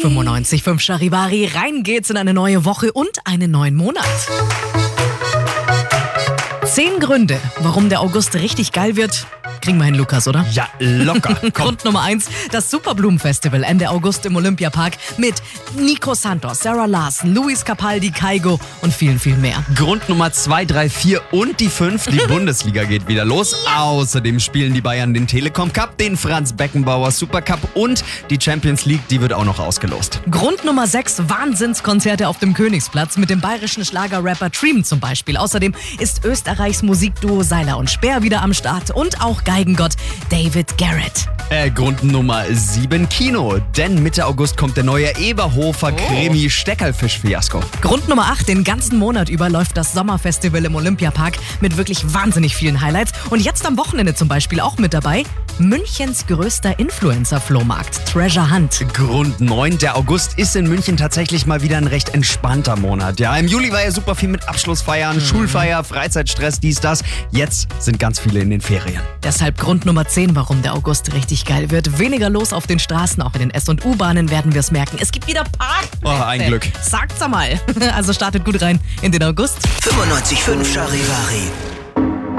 95.5 Charivari. Rein geht's in eine neue Woche und einen neuen Monat. 10 Gründe, warum der August richtig geil wird. Kriegen wir hin, Lukas, oder? Ja, locker. Komm. Grund Nummer 1, das Superblumenfestival Ende August im Olympiapark mit Nico Santos, Sarah Larsen, Luis Capaldi, Kygo und vielen, viel mehr. Grund Nummer 2, 3, 4 und die 5. Die Bundesliga geht wieder los. Außerdem spielen die Bayern den Telekom Cup, den Franz Beckenbauer Supercup und die Champions League, die wird auch noch ausgelost. Grund Nummer 6, Wahnsinnskonzerte auf dem Königsplatz mit dem bayerischen Schlagerrapper Dream zum Beispiel. Außerdem ist Österreichs Musikduo Seiler und Speer wieder am Start und auch Geigengott David Garrett. Grund Nummer 7, Kino. Denn Mitte August kommt der neue Eberhofer-Krimi Steckerlfisch-Fiasko. Grund Nummer 8, den ganzen Monat über läuft das Sommerfestival im Olympiapark mit wirklich wahnsinnig vielen Highlights. Und jetzt am Wochenende zum Beispiel auch mit dabei Münchens größter Influencer-Flohmarkt, Treasure Hunt. Grund 9, der August ist in München tatsächlich mal wieder ein recht entspannter Monat. Ja, im Juli war ja super viel mit Abschlussfeiern, Schulfeier, Freizeitstress, dies, das. Jetzt sind ganz viele in den Ferien. Deshalb Grund Nummer 10, warum der August richtig geil wird. Weniger los auf den Straßen, auch in den S- und U-Bahnen werden wir es merken. Es gibt wieder Parkplätze. Oh, ein Glück. Sagt's einmal. Also startet gut rein in den August. 95.5 Charivari.